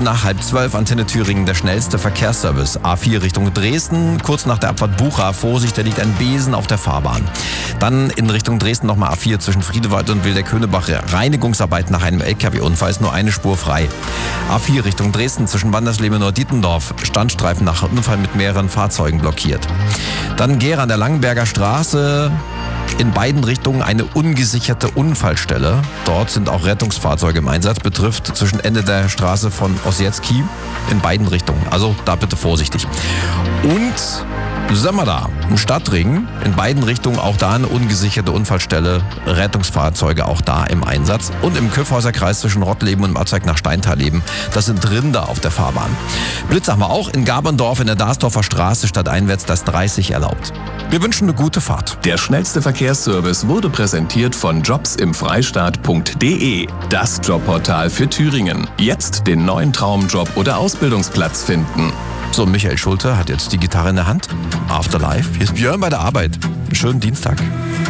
Minuten nach 11:30, Antenne Thüringen, der schnellste Verkehrsservice. A4 Richtung Dresden, kurz nach der Abfahrt Bucha. Vorsicht, da liegt ein Besen auf der Fahrbahn. Dann in Richtung Dresden nochmal A4 zwischen Friedewald und Wildeck-Könerbach. Reinigungsarbeit nach einem LKW-Unfall, ist nur eine Spur frei. A4 Richtung Dresden zwischen Wandersleben und Nord-Dietendorf. Standstreifen nach Unfall mit mehreren Fahrzeugen blockiert. Dann Gera an der Langenberger Straße. In beiden Richtungen eine ungesicherte Unfallstelle. Dort sind auch Rettungsfahrzeuge im Einsatz. Betrifft zwischen Ende der Straße von Ossietzky in beiden Richtungen. Also da bitte vorsichtig. Und sind wir da, im Stadtring, in beiden Richtungen auch da eine ungesicherte Unfallstelle. Rettungsfahrzeuge auch da im Einsatz. Und im Kyffhäuser Kreis zwischen Rottleben und Abzweig nach Steintaleben. Das sind Rinder auf der Fahrbahn. Blitz haben wir auch in Gaberndorf in der Darsdorfer Straße stadteinwärts, das 30 erlaubt. Wir wünschen eine gute Fahrt. Der schnellste Verkehrsservice wurde präsentiert von jobsimfreistaat.de, das Jobportal für Thüringen. Jetzt den neuen Traumjob oder Ausbildungsplatz finden. So, Michael Schulte hat jetzt die Gitarre in der Hand. Afterlife. Hier ist Björn bei der Arbeit. Einen schönen Dienstag.